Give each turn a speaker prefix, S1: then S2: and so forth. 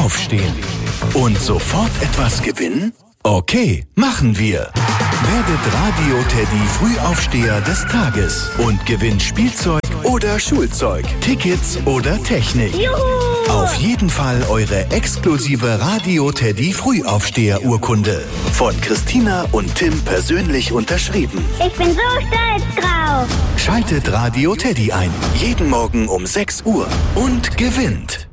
S1: aufstehen. Und sofort etwas gewinnen? Okay, machen wir. Werdet Radio Teddy Frühaufsteher des Tages und gewinnt Spielzeug oder Schulzeug, Tickets oder Technik.
S2: Juhu!
S1: Auf jeden Fall eure exklusive Radio Teddy Frühaufsteher-Urkunde. Von Christina und Tim persönlich unterschrieben.
S2: Ich bin so stolz drauf.
S1: Schaltet Radio Teddy ein. Jeden Morgen um 6 Uhr und gewinnt.